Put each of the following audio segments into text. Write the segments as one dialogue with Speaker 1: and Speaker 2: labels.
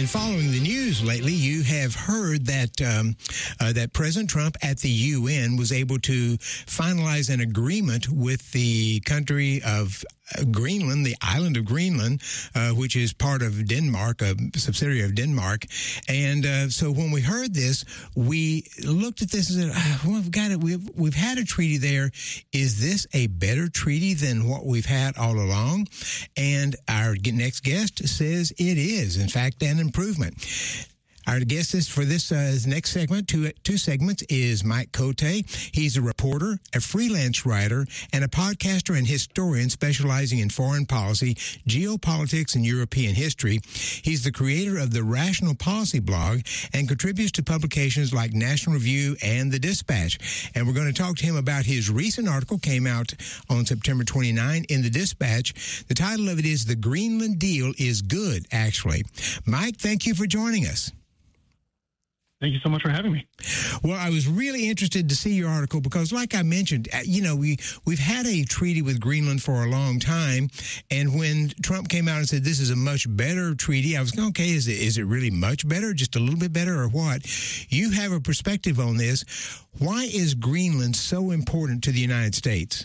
Speaker 1: following the news lately, you have heard that that President Trump at the UN was able to finalize an agreement with the country of Greenland, the island of Greenland, which is part of Denmark, a subsidiary of Denmark. And so when we heard this, we looked at this and said, well, we've got it. We've had a treaty there. Is this a better treaty than what we've had all along? And our next guest says it is, in fact, an improvement. Our guest for this next segment, two segments, is Mike Cote. He's a reporter, a freelance writer, and a podcaster and historian specializing in foreign policy, geopolitics, and European history. He's the creator of the Rational Policy blog and contributes to publications like National Review and The Dispatch. And we're going to talk to him about his recent article, came out on September 29 in The Dispatch. The title of it is The Greenland Deal is Good, actually. Mike, thank you for joining us.
Speaker 2: Thank you so much for having me.
Speaker 1: Well, I was really interested to see your article because, like I mentioned, we've had a treaty with Greenland for a long time, and when Trump came out and said this is a much better treaty, I was going, okay, is it really much better, just a little bit better, or what? You have a perspective on this. Why is Greenland so important to the United States?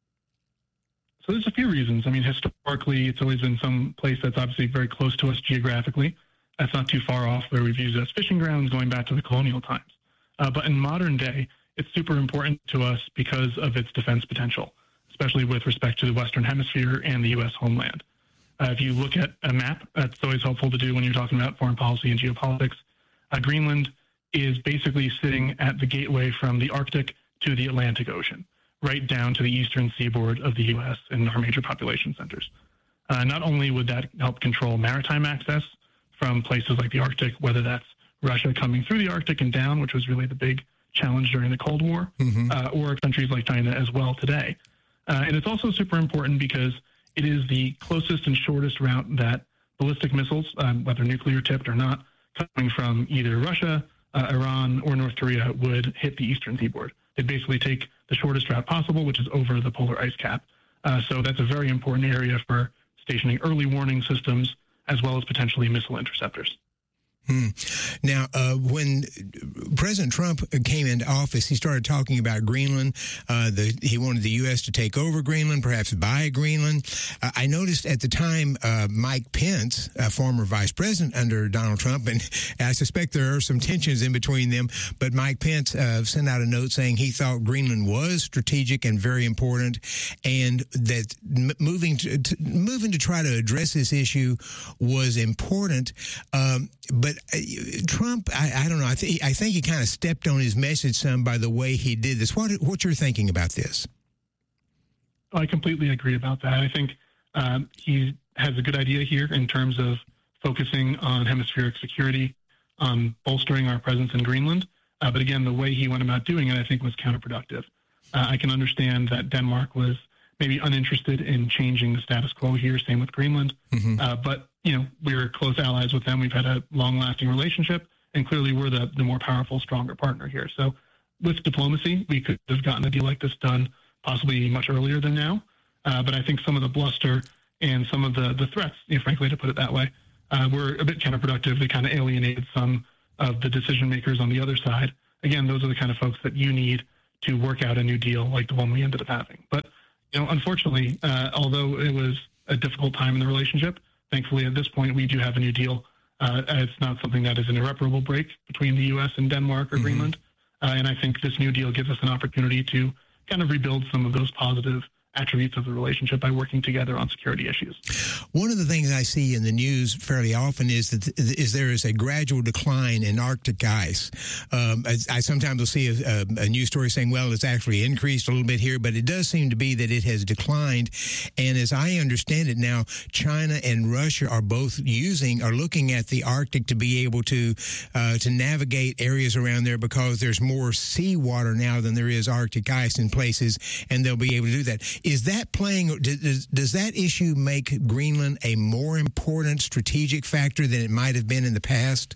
Speaker 2: So there's a few reasons. I mean, historically, it's always been some place that's obviously very close to us geographically. That's not too far off where we've used it as fishing grounds going back to the colonial times. But in modern day, it's super important to us because of its defense potential, especially with respect to the Western Hemisphere and the U.S. homeland. If you look at a map, that's always helpful to do when you're talking about foreign policy and geopolitics. Greenland is basically sitting at the gateway from the Arctic to the Atlantic Ocean, right down to the eastern seaboard of the U.S. and our major population centers. Not only would that help control maritime access from places like the Arctic, whether that's Russia coming through the Arctic and down, which was really the big challenge during the Cold War, or countries like China as well today. And it's also super important because it is the closest and shortest route that ballistic missiles, whether nuclear tipped or not, coming from either Russia, Iran, or North Korea would hit the eastern seaboard. They'd basically take the shortest route possible, which is over the polar ice cap. So that's a very important area for stationing early warning systems, as well as potentially missile interceptors.
Speaker 1: Now, when President Trump came into office, he started talking about Greenland. He wanted the U.S. to take over Greenland, perhaps buy Greenland. I noticed at the time Mike Pence, a former vice president under Donald Trump, and I suspect there are some tensions in between them, but Mike Pence sent out a note saying he thought Greenland was strategic and very important, and that moving to try to address this issue was important. But Trump, I don't know. I think he kind of stepped on his message some by the way he did this. What's your thinking about this?
Speaker 2: I completely agree about that. I think he has a good idea here in terms of focusing on hemispheric security, bolstering our presence in Greenland. But again, the way he went about doing it, I think, was counterproductive. I can understand that Denmark was maybe uninterested in changing the status quo here. Same with Greenland. But we're close allies with them. We've had a long-lasting relationship, and clearly we're the more powerful, stronger partner here. So with diplomacy, we could have gotten a deal like this done possibly much earlier than now. But I think some of the bluster and some of the threats, frankly, to put it that way, were a bit counterproductive. They kind of alienated some of the decision makers on the other side. Again, those are the kind of folks that you need to work out a new deal like the one we ended up having. But, unfortunately, although it was a difficult time in the relationship, thankfully, at this point, we do have a new deal. It's not something that is an irreparable break between the U.S. and Denmark or Greenland. And I think this new deal gives us an opportunity to kind of rebuild some of those positive attributes of the relationship by working together on security issues.
Speaker 1: One of the things I see in the news fairly often is that there is a gradual decline in Arctic ice. I sometimes will see a news story saying, well, it's actually increased a little bit here, but it does seem to be that it has declined. And as I understand it now, China and Russia are both are looking at the Arctic to be able to navigate areas around there because there's more seawater now than there is Arctic ice in places, and they'll be able to do that. Is that does that issue make Greenland a more important strategic factor than it might have been in the past?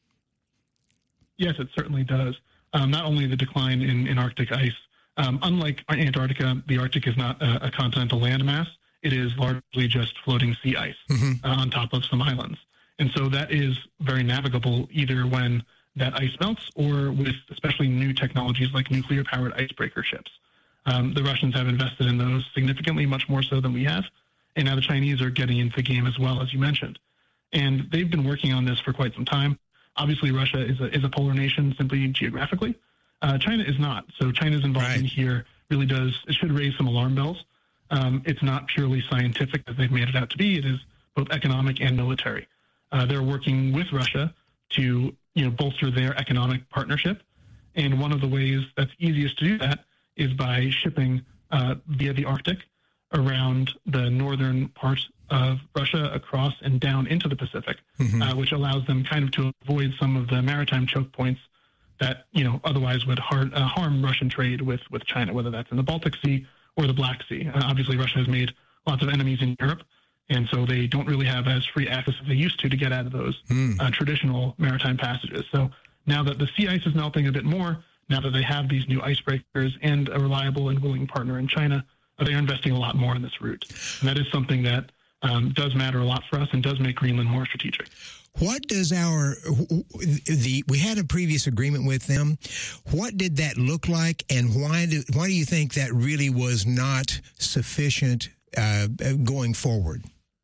Speaker 2: Yes, it certainly does. Not only the decline in Arctic ice, unlike Antarctica, the Arctic is not a continental landmass. It is largely just floating sea ice on top of some islands. And so that is very navigable either when that ice melts or with especially new technologies like nuclear-powered icebreaker ships. The Russians have invested in those significantly, much more so than we have. And now the Chinese are getting into the game as well, as you mentioned. And they've been working on this for quite some time. Obviously, Russia is a polar nation simply geographically. China is not. So China's involvement here really it should raise some alarm bells. It's not purely scientific as they've made it out to be. It is both economic and military. They're working with Russia to bolster their economic partnership. And one of the ways that's easiest to do that is by shipping via the Arctic around the northern part of Russia across and down into the Pacific, which allows them kind of to avoid some of the maritime choke points that otherwise would harm Russian trade with China, whether that's in the Baltic Sea or the Black Sea. Obviously, Russia has made lots of enemies in Europe, and so they don't really have as free access as they used to get out of those traditional maritime passages. So now that the sea ice is melting a bit more, now that they have these new icebreakers and a reliable and willing partner in China, they are investing a lot more in this route. And that is something that does matter a lot for us and does make Greenland more strategic.
Speaker 1: What does we had a previous agreement with them. What did that look like, and why do you think that really was not sufficient going forward?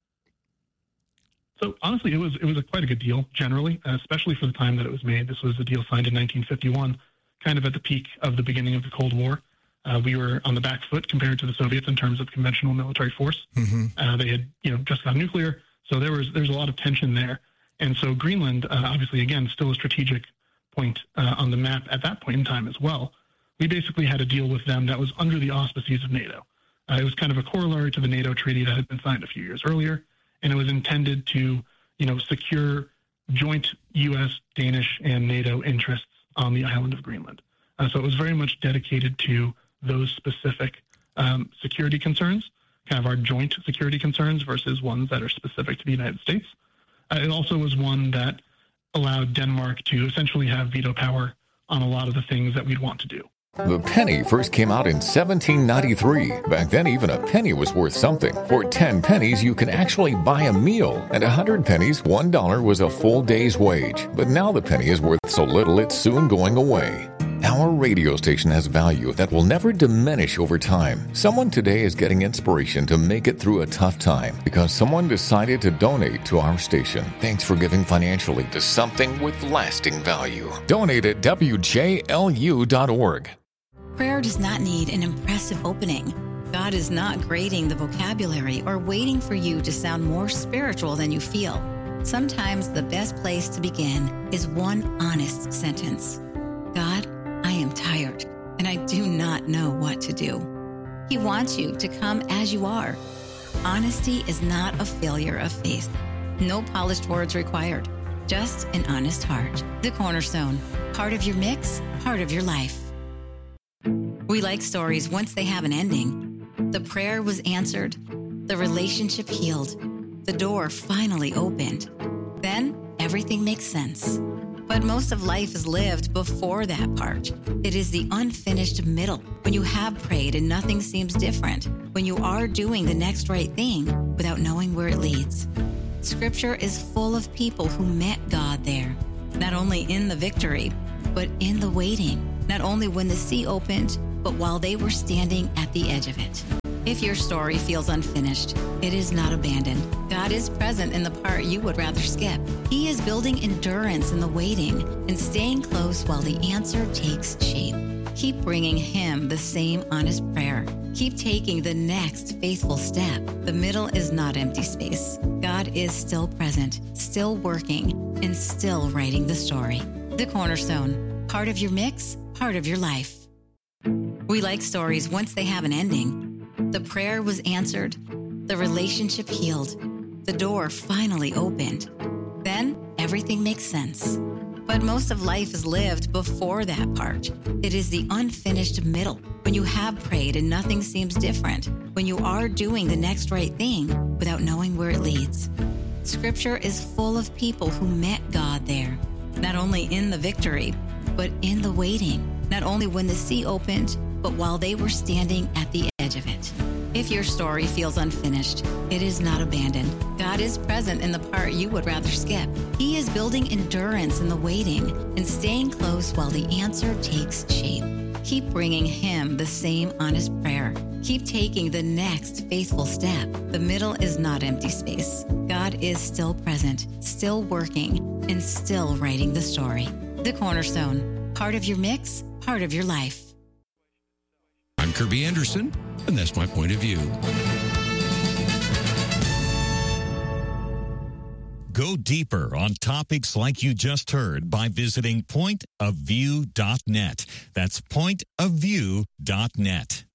Speaker 2: So honestly, it was quite a good deal generally, especially for the time that it was made. This was a deal signed in 1951, kind of at the peak of the beginning of the Cold War. We were on the back foot compared to the Soviets in terms of conventional military force. They had just got nuclear, so there's a lot of tension there. And so Greenland, obviously, again, still a strategic point on the map at that point in time as well. We basically had a deal with them that was under the auspices of NATO. It was kind of a corollary to the NATO treaty that had been signed a few years earlier, and it was intended to, secure joint U.S., Danish, and NATO interests on the island of Greenland. So it was very much dedicated to those specific security concerns, kind of our joint security concerns versus ones that are specific to the United States. It also was one that allowed Denmark to essentially have veto power on a lot of the things that we'd want to do.
Speaker 3: The penny first came out in 1793. Back then, even a penny was worth something. For 10 pennies, you can actually buy a meal. And 100 pennies, $1 was a full day's wage. But now the penny is worth so little, it's soon going away. Our radio station has value that will never diminish over time. Someone today is getting inspiration to make it through a tough time because someone decided to donate to our station. Thanks for giving financially to something with lasting value. Donate at WJLU.org.
Speaker 4: Prayer does not need an impressive opening. God is not grading the vocabulary or waiting for you to sound more spiritual than you feel. Sometimes the best place to begin is one honest sentence. God, I am tired, and I do not know what to do. He wants you to come as you are. Honesty is not a failure of faith. No polished words required. Just an honest heart. The Cornerstone. Part of your mix, part of your life. We like stories once they have an ending. The prayer was answered. The relationship healed. The door finally opened. Then everything makes sense. But most of life is lived before that part. It is the unfinished middle, when you have prayed and nothing seems different, when you are doing the next right thing without knowing where it leads. Scripture is full of people who met God there, not only in the victory, but in the waiting, not only when the sea opened, but while they were standing at the edge of it. If your story feels unfinished, it is not abandoned. God is present in the part you would rather skip. He is building endurance in the waiting and staying close while the answer takes shape. Keep bringing Him the same honest prayer. Keep taking the next faithful step. The middle is not empty space. God is still present, still working, and still writing the story. The Cornerstone. Part of your mix, part of your life. We like stories once they have an ending. The prayer was answered. The relationship healed. The door finally opened. Then everything makes sense. But most of life is lived before that part. It is the unfinished middle, when you have prayed and nothing seems different, when you are doing the next right thing without knowing where it leads. Scripture is full of people who met God there, not only in the victory, but in the waiting, not only when the sea opened, but while they were standing at the edge of it. If your story feels unfinished, it is not abandoned. God is present in the part you would rather skip. He is building endurance in the waiting and staying close while the answer takes shape. Keep bringing Him the same honest prayer. Keep taking the next faithful step. The middle is not empty space. God is still present, still working, and still writing the story. The Cornerstone, part of your mix, part of your life.
Speaker 5: I'm Kirby Anderson, and that's my point of view.
Speaker 6: Go deeper on topics like you just heard by visiting pointofview.net. That's pointofview.net.